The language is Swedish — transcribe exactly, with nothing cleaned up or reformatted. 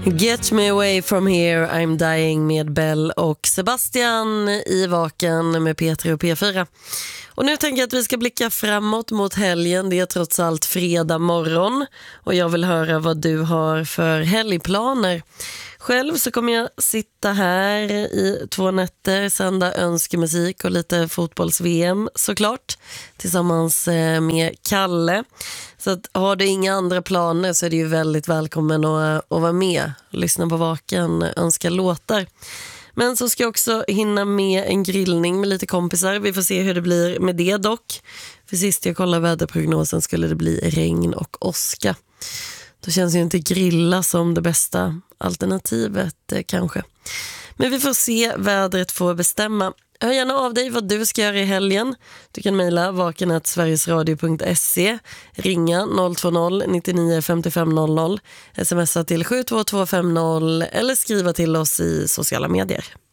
Get me away from here, I'm dying med Bell och Sebastian i Vaken med P tre och P fyra. Och nu tänker jag att vi ska blicka framåt mot helgen. Det är trots allt fredag morgon och jag vill höra vad du har för helgplaner. Själv så kommer jag sitta här i två nätter, sända önskemusik och lite fotbolls-V M såklart, tillsammans med Kalle. Så att, har du inga andra planer så är det ju väldigt välkommen att, att vara med och lyssna på Vaken, önska låtar. Men så ska jag också hinna med en grillning med lite kompisar. Vi får se hur det blir med det dock. För sist jag kollade väderprognosen skulle det bli regn och åska. Då känns ju inte grilla som det bästa alternativet eh, kanske. Men vi får se, vädret får bestämma. Hör gärna av dig vad du ska göra i helgen. Du kan mejla vaken at sverigesradio punkt se, ringa noll två noll nittionio femtiofem noll noll, smsa till sju två två fem noll eller skriva till oss i sociala medier.